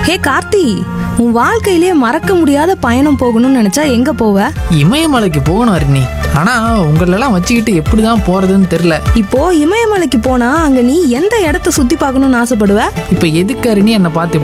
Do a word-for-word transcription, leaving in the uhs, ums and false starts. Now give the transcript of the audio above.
ஹே கார்த்தி, உன் வாழ்க்கையிலே மறக்க முடியாத பயணம் போகணும்னு நினைச்சா எங்க போவ? இமயமலைக்கு போகணும் அருணி. ஆனா உங்களெல்லாம் வச்சுக்கிட்டு எப்படிதான் போறதுன்னு தெரியல. இப்போ இமயமலைக்கு போனா அங்க நீ எந்த இடத்த சுத்தி பார்க்கணும்னு ஆசைப்படுவ? இப்ப எதுக்கு அருணி என்னை பார்த்து